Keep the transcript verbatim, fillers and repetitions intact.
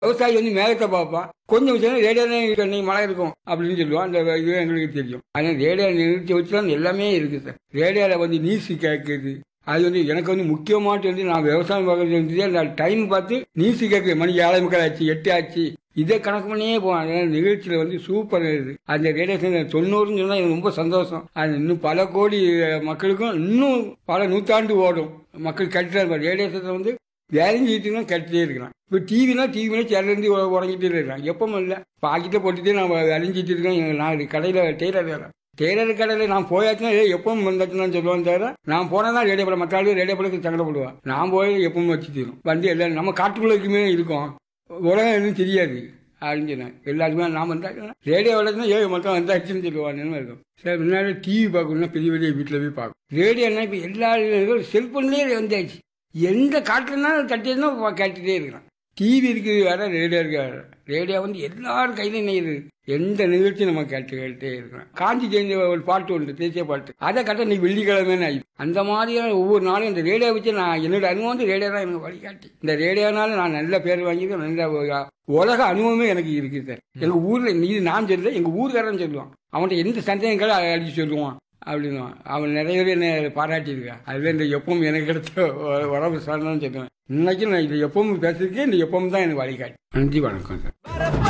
விவசாயி வந்து மேகத்தை பார்ப்பான். கொஞ்சம் விஷயம் ரேடியோ இன்னைக்கு மழை இருக்கும் அப்படின்னு சொல்லுவான். அந்த இது எங்களுக்கு தெரியும். ஆனால் ரேடியோ நிறுத்தி வச்சு தான் எல்லாமே இருக்கு சார். ரேடியோவில் வந்து நியூஸ் கேட்குது. அது வந்து எனக்கு வந்து முக்கியமாட்டு வந்து நான் விவசாயம் பார்க்கறது வந்து அந்த டைம் பார்த்து நியூஸ் கேட்குது. மணிக்கு ஏழை முக்கால் ஆச்சு, எட்டு ஆச்சு, இதை கணக்கு பண்ணியே போவான். அதனால நிகழ்ச்சியில் வந்து சூப்பர் இருக்குது. அந்த ரேடியோ தொண்ணூறுன்னு சொன்னால் எனக்கு ரொம்ப சந்தோஷம். அது இன்னும் பல கோடி மக்களுக்கும் இன்னும் பல நூற்றாண்டு ஓடும். மக்கள் கேட்டுட்டே இருப்பாங்க. ரேடியோ வந்து வேலைஞ்சிட்டு தான் கேட்டுட்டே இருக்கிறான். இப்போ டிவினா டிவினா சேலேருந்து உறங்கிட்டே இருக்கிறான். எப்பவும் இல்லை பாக்கிட்ட போட்டுட்டு நான் விளைஞ்சிட்டு இருக்கேன். நான் கடையில் டெய்லர் வேலை டெய்லர் கடையில் நான் போயாச்சுன்னா எப்பவும் வந்தாச்சுன்னு சொல்லுவான். தவிர நான் போனால் தான் ரேடியோ படம், மற்ற ஆளு ரேடியோ படத்துக்கு சங்கடப்படுவான். நான் போய் எப்பவும் வச்சு தீரும் வந்து எல்லாம் நம்ம காட்டுக்குள்ளக்குமே இருக்கோம். உலகம் எதுவும் தெரியாது அப்படின்னு சொன்னேன். எல்லாருமே நான் வந்தாச்சுன்னா ரேடியோ வளர்த்துனா ஏழு மட்டும் வந்தாச்சுன்னு சொல்லுவான்னு இருக்கும். சரி, முன்னாடி டிவி பார்க்கணும்னா பெரிய பெரிய வீட்டில் போய் பார்க்கணும். ரேடியோனா இப்போ எல்லா செல்போன்லேயே வந்தாச்சு. எந்த காட்டுலனாலும் தட்டினா கேட்டுட்டே இருக்கிறான். டிவி இருக்குது வேற, ரேடியோ இருக்கு வேற. ரேடியோ வந்து எல்லாரும் கையில நெய்யுது. எந்த நிகழ்ச்சி நம்ம கேட்டு கேட்டே இருக்கிறோம். காஞ்சி ஜெயந்தி ஒரு பாட்டு உண்டு, தேசிய பாட்டு. அதை கட்ட நீ வெள்ளிக்கிழமை ஆகி அந்த மாதிரியான ஒவ்வொரு நாளும் இந்த ரேடியோ வச்சு நான் என்னோட அனுபவம் வந்து ரேடியோ தான் எனக்கு வழிகாட்டி. இந்த ரேடியோனால நான் நல்ல பேர் வாங்கியிருக்கேன். நல்ல உலக அனுபவமே எனக்கு இருக்குது சார். எங்க ஊர்ல நீ நான் சொல்ல எங்க ஊருக்காரன்னு சொல்லுவான். அவன்கிட்ட எந்த சந்தேகங்களும் அடிச்சு சொல்லுவான் அப்படின்னு. அவன் நிறைய பேர் என்ன பாராட்டியிருக்கான். அதுல இந்த எப்பவும் எனக்கு கிடைச்ச உறவு சார்ந்தான்னு சொல்லுவேன். இன்னைக்கு நான் இது எப்பவும் பேசுறதுக்கே இந்த எப்பவும் தான் எனக்கு வழிகாட்டி. நன்றி, வணக்கம் சார்.